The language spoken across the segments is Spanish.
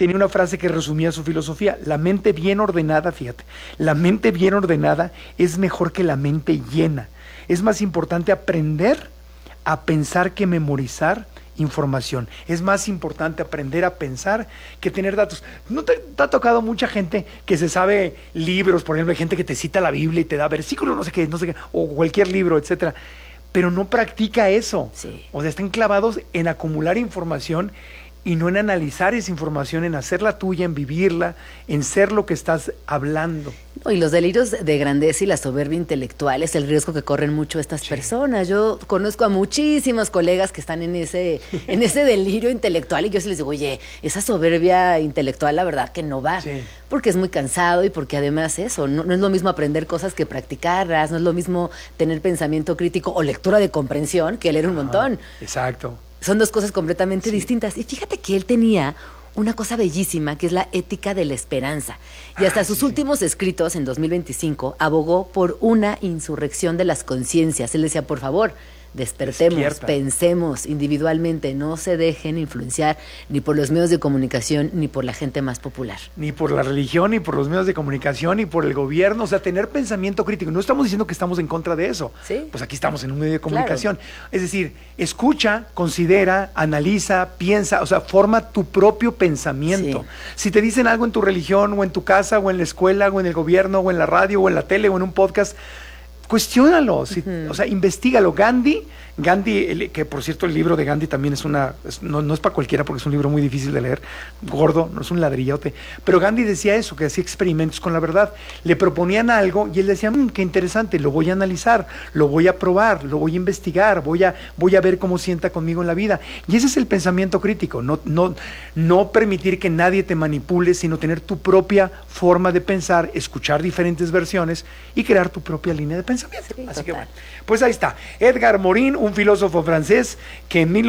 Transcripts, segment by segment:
tenía una frase que resumía su filosofía: la mente bien ordenada, fíjate, la mente bien ordenada es mejor que la mente llena. Es más importante aprender a pensar que memorizar información. Es más importante aprender a pensar que tener datos. ¿No te ha tocado mucha gente que se sabe libros? Por ejemplo, hay gente que te cita la Biblia y te da versículos, no sé qué, o cualquier libro, etcétera, pero no practica eso. Sí. O sea, están clavados en acumular información y no en analizar esa información, en hacerla tuya, en vivirla, en ser lo que estás hablando. Y los delirios de grandeza y la soberbia intelectual es el riesgo que corren mucho estas personas. Yo conozco a muchísimos colegas que están en ese delirio intelectual y yo sí les digo, oye, esa soberbia intelectual la verdad que no va, porque es muy cansado y porque además eso, no es lo mismo aprender cosas que practicarlas, no es lo mismo tener pensamiento crítico o lectura de comprensión que leer un montón. Exacto. Son dos cosas completamente distintas. Y fíjate que él tenía una cosa bellísima, que es la ética de la esperanza. Y hasta sus últimos escritos, en 2025, abogó por una insurrección de las conciencias. Él decía, por favor, despertemos, pensemos individualmente, no se dejen influenciar ni por los medios de comunicación ni por la gente más popular. Ni por la religión, ni por los medios de comunicación, ni por el gobierno. O sea, tener pensamiento crítico. No estamos diciendo que estamos en contra de eso. ¿Sí? Pues aquí estamos en un medio de comunicación. Claro. Es decir, escucha, considera, analiza, piensa, o sea, forma tu propio pensamiento. Sí. Si te dicen algo en tu religión, o en tu casa, o en la escuela, o en el gobierno, o en la radio, o en la tele, o en un podcast, cuestiónalo, o sea, investígalo. Gandhi, que por cierto el libro de Gandhi también es no es para cualquiera porque es un libro muy difícil de leer, gordo, no es un ladrillote, pero Gandhi decía eso, que hacía experimentos con la verdad. Le proponían algo y él decía, qué interesante, lo voy a analizar, lo voy a probar, lo voy a investigar, voy a ver cómo sienta conmigo en la vida. Y ese es el pensamiento crítico, no permitir que nadie te manipule, sino tener tu propia forma de pensar, escuchar diferentes versiones y crear tu propia línea de pensamiento. Sí, así que bueno, pues ahí está. Edgar Morin, un filósofo francés que en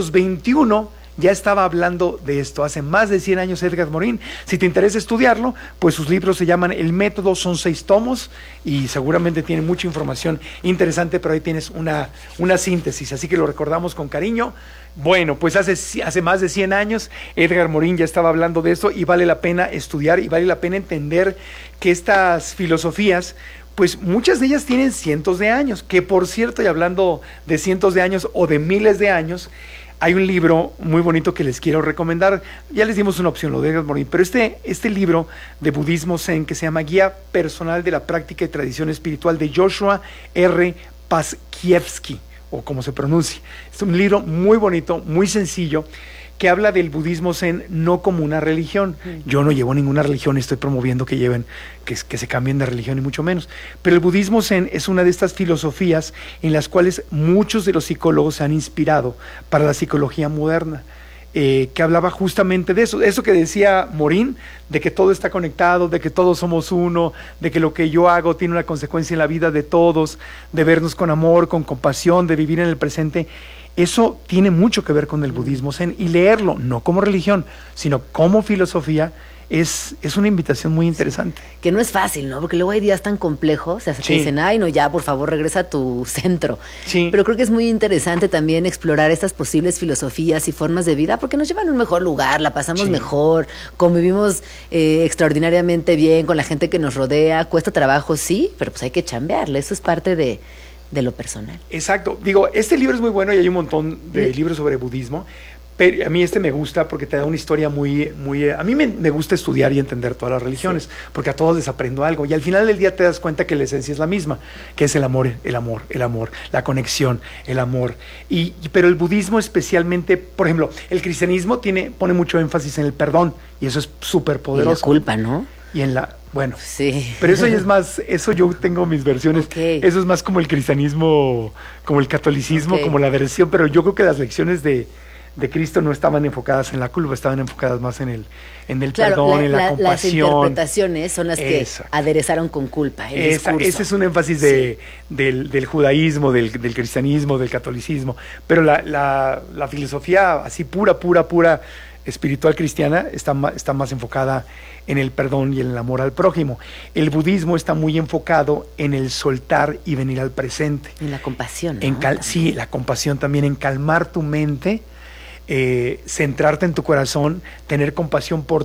1921 ya estaba hablando de esto. Hace más de 100 años Edgar Morin. Si te interesa estudiarlo, pues sus libros se llaman El Método, son 6 tomos y seguramente tienen mucha información interesante, pero ahí tienes una síntesis, así que lo recordamos con cariño. Bueno, pues hace más de 100 años Edgar Morin ya estaba hablando de esto y vale la pena estudiar y vale la pena entender que estas filosofías, pues muchas de ellas tienen cientos de años, que por cierto, y hablando de cientos de años o de miles de años, hay un libro muy bonito que les quiero recomendar. Ya les dimos una opción, lo de Edgar Morin, pero este libro de budismo zen que se llama Guía Personal de la Práctica y Tradición Espiritual, de Joshua R. Paskiewski, o como se pronuncie. Es un libro muy bonito, muy sencillo, que habla del budismo zen no como una religión. Yo no llevo ninguna religión, estoy promoviendo que se cambien de religión, ni mucho menos. Pero el budismo zen es una de estas filosofías en las cuales muchos de los psicólogos se han inspirado para la psicología moderna, que hablaba justamente de eso que decía Morin, de que todo está conectado, de que todos somos uno, de que lo que yo hago tiene una consecuencia en la vida de todos, de vernos con amor, con compasión, de vivir en el presente. Eso tiene mucho que ver con el budismo zen, y leerlo no como religión, sino como filosofía es una invitación muy interesante. Que no es fácil, ¿no? Porque luego hay días tan complejos, o sea, te dicen, ay, no, ya, por favor, regresa a tu centro. Sí. Pero creo que es muy interesante también explorar estas posibles filosofías y formas de vida, porque nos llevan a un mejor lugar, la pasamos mejor, convivimos extraordinariamente bien con la gente que nos rodea. Cuesta trabajo, sí, pero pues hay que chambearle, eso es parte de lo personal. Exacto. Digo, este libro es muy bueno y hay un montón de libros sobre budismo, pero a mí me gusta porque te da una historia muy... A mí me gusta estudiar y entender todas las religiones, porque a todos les aprendo algo, y al final del día te das cuenta que la esencia es la misma, que es el amor, la conexión, el amor. Pero el budismo especialmente, por ejemplo, el cristianismo pone mucho énfasis en el perdón, y eso es súper poderoso. Y la culpa, ¿no? Y en la... Bueno, sí. Pero eso ya es más, eso yo tengo mis versiones, eso es más como el cristianismo, como el catolicismo, como la versión, pero yo creo que las lecciones de Cristo no estaban enfocadas en la culpa, estaban enfocadas más en el perdón, en la compasión. Las interpretaciones son las que aderezaron con culpa el discurso. Ese es un énfasis del judaísmo, del cristianismo, del catolicismo, pero la filosofía así pura espiritual cristiana está más enfocada en el perdón y en el amor al prójimo. El budismo está muy enfocado en el soltar y venir al presente. En la compasión, ¿no? Sí, la compasión también, en calmar tu mente, centrarte en tu corazón, tener compasión por